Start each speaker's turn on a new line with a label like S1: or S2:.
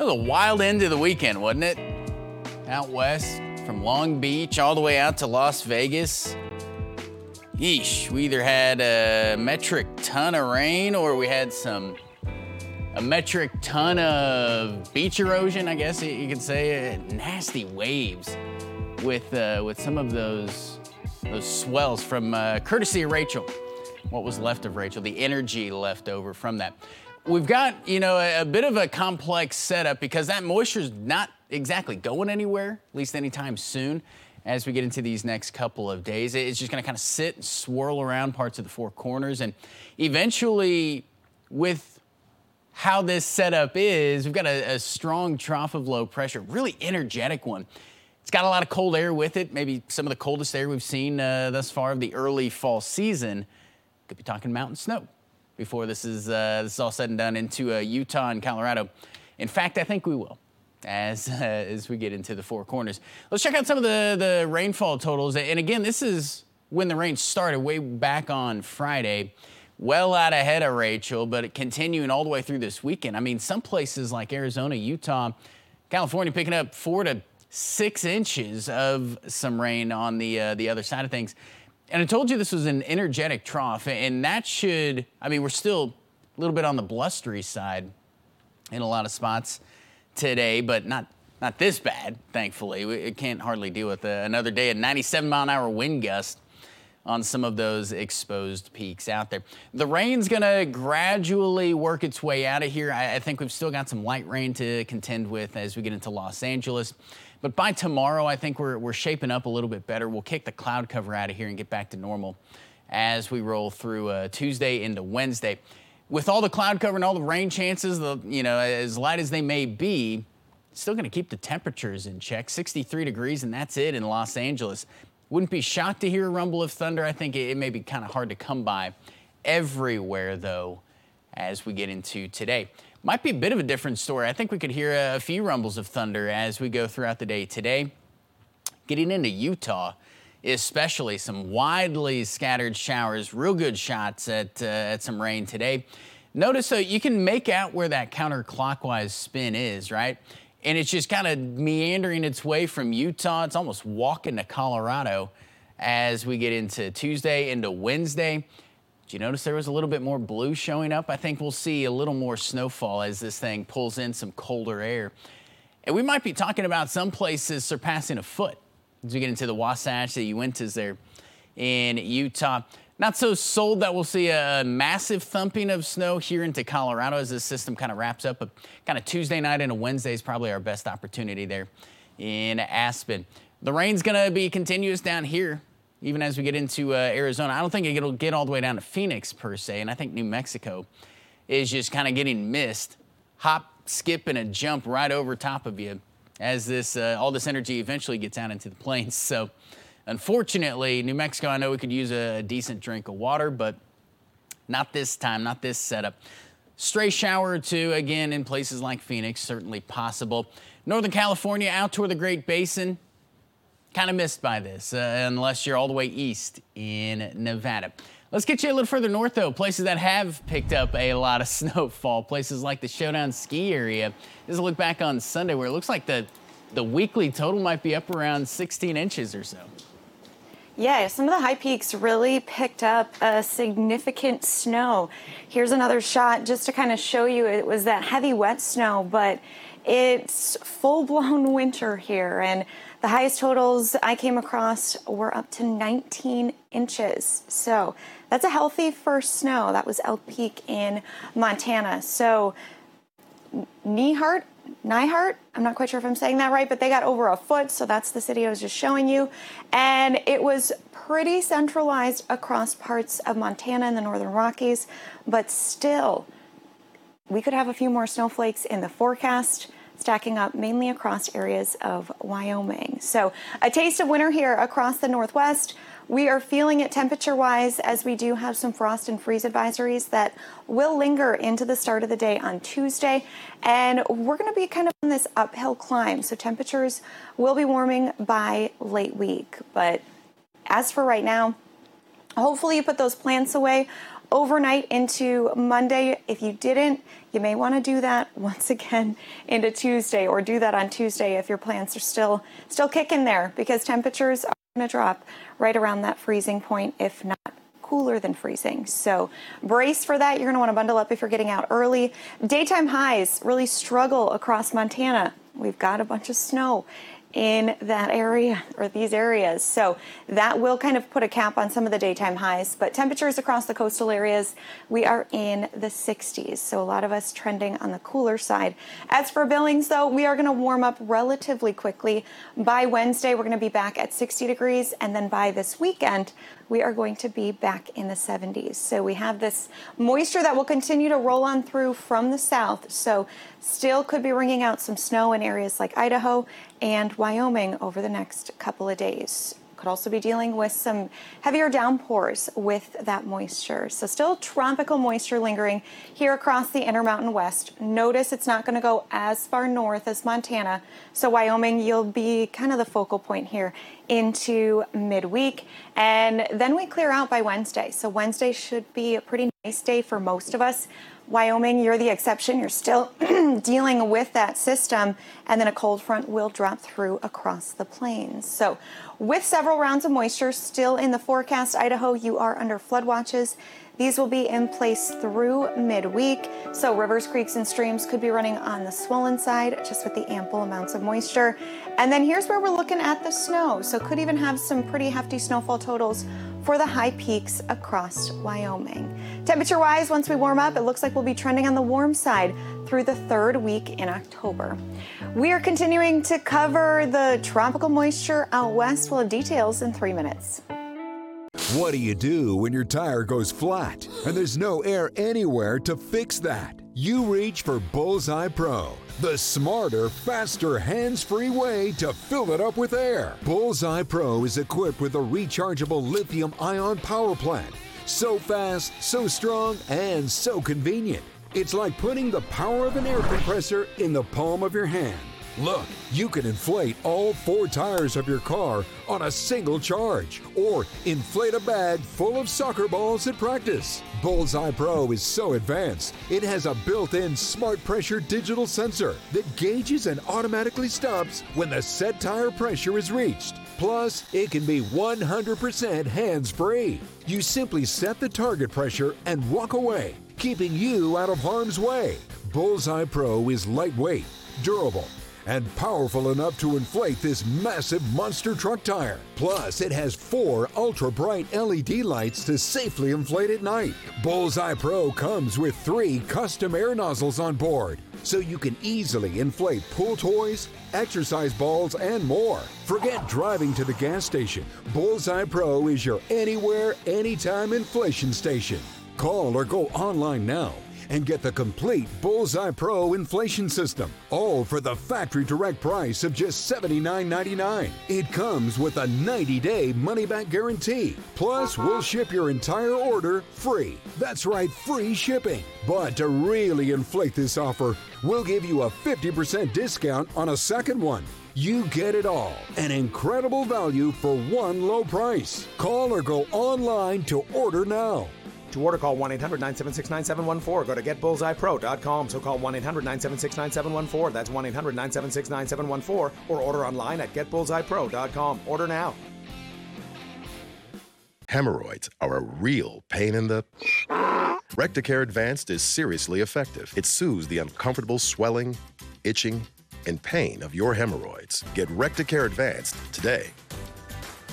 S1: It was a wild end of the weekend, wasn't it? Out west, from Long Beach all the way out to Las Vegas. Yeesh, we either had a metric ton of rain or we had a metric ton of beach erosion, I guess you could say. Nasty waves with some of those swells from courtesy of Rachel. What was left of Rachel, the energy left over from that. We've got, a bit of a complex setup because that moisture's not exactly going anywhere, at least anytime soon. As we get into these next couple of days, it's just gonna kind of sit and swirl around parts of the four corners. And eventually, with how this setup is, we've got a strong trough of low pressure, really energetic one. It's got a lot of cold air with it, maybe some of the coldest air we've seen thus far of the early fall season. Could be talking mountain snow before this is all said and done into Utah and Colorado. In fact, I think we will as we get into the four corners. Let's check out some of the rainfall totals. And again, this is when the rain started way back on Friday. Well out ahead of Rachel, but continuing all the way through this weekend. I mean, some places like Arizona, Utah, California picking up 4 to 6 inches of some rain on the other side of things. And I told you this was an energetic trough, and that should, we're still a little bit on the blustery side in a lot of spots today, but not this bad, thankfully. We can't hardly deal with another day at 97-mile-an-hour wind gust on some of those exposed peaks out there. The rain's gonna gradually work its way out of here. I think we've still got some light rain to contend with as we get into Los Angeles. But by tomorrow, I think we're shaping up a little bit better. We'll kick the cloud cover out of here and get back to normal as we roll through Tuesday into Wednesday. With all the cloud cover and all the rain chances, as light as they may be, still going to keep the temperatures in check. 63 degrees, and that's it in Los Angeles. Wouldn't be shocked to hear a rumble of thunder. I think it may be kind of hard to come by everywhere, though, as we get into today. Might be a bit of a different story. I think we could hear a few rumbles of thunder as we go throughout the day today. Getting into Utah, especially some widely scattered showers, real good shots at some rain today. Notice, though, you can make out where that counterclockwise spin is, right? And it's just kind of meandering its way from Utah. It's almost walking to Colorado as we get into Tuesday, into Wednesday. Did you notice there was a little bit more blue showing up? I think we'll see a little more snowfall as this thing pulls in some colder air. And we might be talking about some places surpassing a foot as we get into the Wasatch, the Uintas there in Utah. Not so sold that we'll see a massive thumping of snow here into Colorado as this system kind of wraps up. But kind of Tuesday night into Wednesday is probably our best opportunity there in Aspen. The rain's going to be continuous down here, even as we get into Arizona. I don't think it'll get all the way down to Phoenix per se, and I think New Mexico is just kind of getting missed. Hop, skip, and a jump right over top of you as this all this energy eventually gets out into the plains. So unfortunately, New Mexico, I know we could use a decent drink of water, but not this time, not this setup. Stray shower or two, again, in places like Phoenix, certainly possible. Northern California, out toward the Great Basin, kind of missed by this, unless you're all the way east in Nevada. Let's get you a little further north, though, places that have picked up a lot of snowfall, places like the Showdown ski area. This is a look back on Sunday where it looks like the weekly total might be up around 16 inches or so.
S2: Yeah, some of the high peaks really picked up a significant snow. Here's another shot just to kind of show you it was that heavy wet snow, but it's full-blown winter here, and the highest totals I came across were up to 19 inches. So that's a healthy first snow. That was Elk Peak in Montana. So Neihardt, I'm not quite sure if I'm saying that right, but they got over a foot, so that's the city I was just showing you. And it was pretty centralized across parts of Montana and the Northern Rockies, but still, we could have a few more snowflakes in the forecast, stacking up mainly across areas of Wyoming. So a taste of winter here across the Northwest. We are feeling it temperature-wise as we do have some frost and freeze advisories that will linger into the start of the day on Tuesday. And we're going to be kind of on this uphill climb. So temperatures will be warming by late week. But as for right now, hopefully you put those plants away overnight into Monday. If you didn't, you may want to do that once again into Tuesday, or do that on Tuesday if your plants are still kicking there, because temperatures are going to drop right around that freezing point, if not cooler than freezing. So brace for that. You're going to want to bundle up if you're getting out early. Daytime highs really struggle across Montana. We've got a bunch of snow in that area, or these areas. So that will kind of put a cap on some of the daytime highs, but temperatures across the coastal areas, we are in the 60s. So a lot of us trending on the cooler side. As for Billings though, we are going to warm up relatively quickly. By Wednesday, we're going to be back at 60 degrees. And then by this weekend, we are going to be back in the 70s. So we have this moisture that will continue to roll on through from the south. So still could be bringing out some snow in areas like Idaho and Wyoming over the next couple of days. Could also be dealing with some heavier downpours with that moisture. So still tropical moisture lingering here across the Intermountain West. Notice it's not going to go as far north as Montana. So Wyoming, you'll be kind of the focal point here into midweek. And then we clear out by Wednesday. So Wednesday should be a pretty nice day for most of us. Wyoming, you're the exception. You're still dealing with that system, and then a cold front will drop through across the plains. So with several rounds of moisture still in the forecast, Idaho, you are under flood watches. These will be in place through midweek. So rivers, creeks, and streams could be running on the swollen side just with the ample amounts of moisture. And then here's where we're looking at the snow. So could even have some pretty hefty snowfall totals for the high peaks across Wyoming. Temperature-wise, once we warm up, it looks like we'll be trending on the warm side through the third week in October. We are continuing to cover the tropical moisture out west. We'll have details in 3 minutes.
S3: What do you do when your tire goes flat and there's no air anywhere to fix that? You reach for Bullseye Pro, the smarter, faster, hands-free way to fill it up with air. Bullseye Pro is equipped with a rechargeable lithium-ion power plant. So fast, so strong, and so convenient. It's like putting the power of an air compressor in the palm of your hand. Look, you can inflate all 4 tires of your car on a single charge, or inflate a bag full of soccer balls at practice. Bullseye Pro is so advanced, it has a built-in smart pressure digital sensor that gauges and automatically stops when the set tire pressure is reached. Plus, it can be 100% hands-free. You simply set the target pressure and walk away, keeping you out of harm's way. Bullseye Pro is lightweight, durable, and powerful enough to inflate this massive monster truck tire. Plus, it has 4 ultra-bright LED lights to safely inflate at night. Bullseye Pro comes with 3 custom air nozzles on board, so you can easily inflate pool toys, exercise balls, and more. Forget driving to the gas station. Bullseye Pro is your anywhere, anytime inflation station. Call or go online now and get the complete Bullseye Pro inflation system, all for the factory direct price of just $79.99. It comes with a 90-day money-back guarantee. Plus, we'll ship your entire order free. That's right, free shipping. But to really inflate this offer, we'll give you a 50% discount on a second one. You get it all. An incredible value for one low price. Call or go online to order now.
S4: To order, call 1-800-976-9714. Go to getbullseyepro.com. So call 1-800-976-9714. That's 1-800-976-9714. Or order online at getbullseyepro.com. Order now.
S5: Hemorrhoids are a real pain in the... Recticare Advanced is seriously effective. It soothes the uncomfortable swelling, itching, and pain of your hemorrhoids. Get Recticare Advanced today.